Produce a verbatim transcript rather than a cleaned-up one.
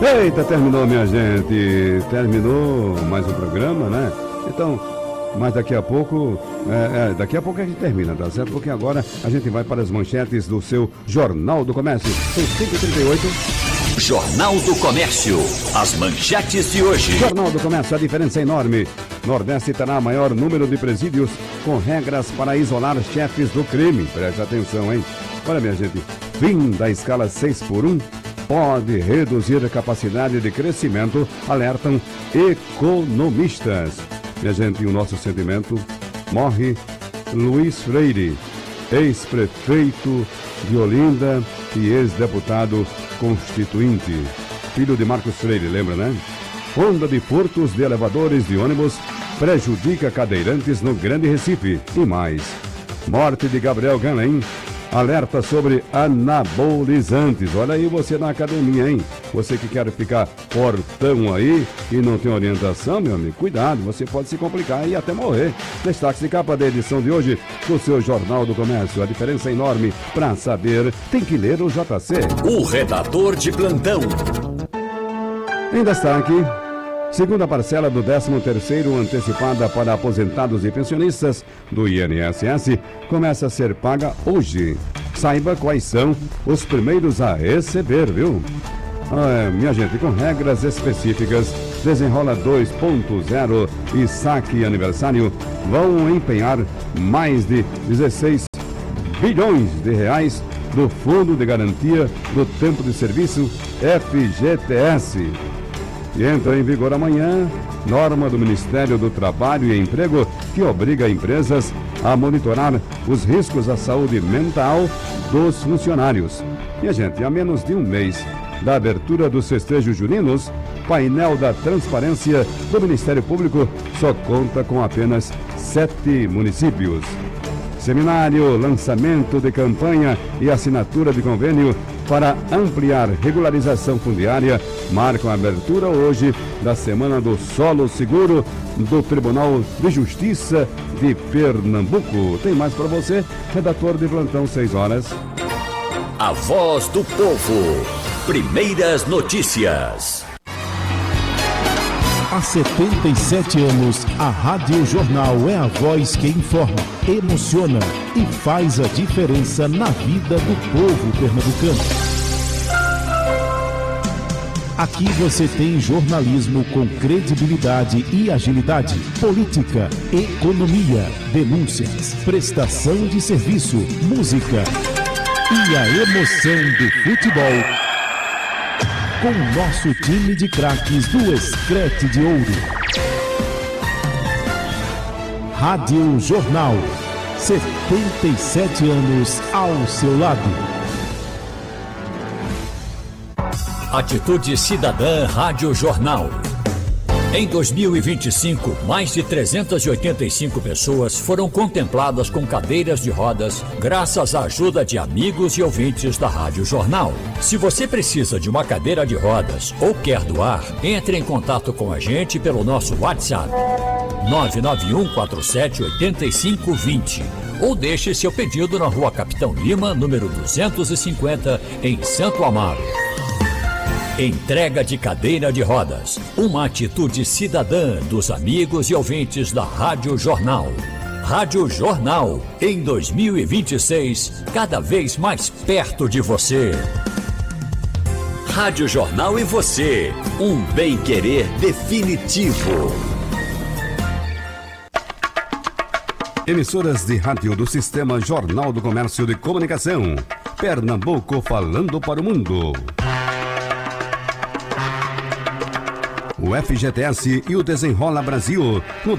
Eita, terminou, minha gente. Terminou mais um programa, né? Então, mas daqui a pouco, é, é, daqui a pouco a gente termina, tá certo? Porque agora a gente vai para as manchetes do seu Jornal do Comércio. São cinco e trinta e oito. Jornal do Comércio. As manchetes de hoje. Jornal do Comércio, a diferença é enorme. Nordeste terá maior número de presídios com regras para isolar chefes do crime. Preste atenção, hein? Olha, minha gente, fim da escala seis por um pode reduzir a capacidade de crescimento, alertam economistas. Minha gente, o nosso sentimento, morre Luiz Freire, ex-prefeito de Olinda e ex-deputado constituinte. Filho de Marcos Freire, lembra, né? Onda de furtos de elevadores de ônibus prejudica cadeirantes no Grande Recife. E mais, morte de Gabriel Ganlen alerta sobre anabolizantes. Olha aí você na academia, hein? Você que quer ficar fortão aí e não tem orientação, meu amigo, cuidado, você pode se complicar e até morrer. Destaque de capa da edição de hoje do seu Jornal do Comércio. A diferença é enorme. Pra saber, tem que ler o J C. O redator de plantão. Em destaque, segunda parcela do décimo terceiro antecipada para aposentados e pensionistas do I N S S começa a ser paga hoje. Saiba quais são os primeiros a receber, viu? Ah, minha gente, com regras específicas, Desenrola dois ponto zero e Saque Aniversário vão empenhar mais de dezesseis bilhões de reais do Fundo de Garantia do Tempo de Serviço F G T S. E entra em vigor amanhã norma do Ministério do Trabalho e Emprego que obriga empresas a monitorar os riscos à saúde mental dos funcionários. Minha gente, há menos de um mês da abertura dos festejos juninos, painel da transparência do Ministério Público só conta com apenas sete municípios. Seminário, lançamento de campanha e assinatura de convênio para ampliar regularização fundiária marcam a abertura hoje da Semana do Solo Seguro do Tribunal de Justiça de Pernambuco. Tem mais para você, redator de plantão, seis horas. A voz do povo. Primeiras notícias. Há setenta e sete anos, a Rádio Jornal é a voz que informa, emociona e faz a diferença na vida do povo pernambucano. Aqui você tem jornalismo com credibilidade e agilidade, política, economia, denúncias, prestação de serviço, música e a emoção do futebol. Com o nosso time de craques do Escrete de Ouro. Rádio Jornal, setenta e sete anos ao seu lado. Atitude Cidadã Rádio Jornal. Em dois mil e vinte e cinco, mais de trezentas e oitenta e cinco pessoas foram contempladas com cadeiras de rodas graças à ajuda de amigos e ouvintes da Rádio Jornal. Se você precisa de uma cadeira de rodas ou quer doar, entre em contato com a gente pelo nosso WhatsApp nove nove um quatro sete oito cinco dois zero ou deixe seu pedido na Rua Capitão Lima, número duzentos e cinquenta, em Santo Amaro. Entrega de cadeira de rodas, uma atitude cidadã dos amigos e ouvintes da Rádio Jornal. Rádio Jornal, em dois mil e vinte e seis, cada vez mais perto de você. Rádio Jornal e você, um bem-querer definitivo. Emissoras de rádio do Sistema Jornal do Comércio de Comunicação. Pernambuco falando para o mundo. O F G T S e o Desenrola Brasil, no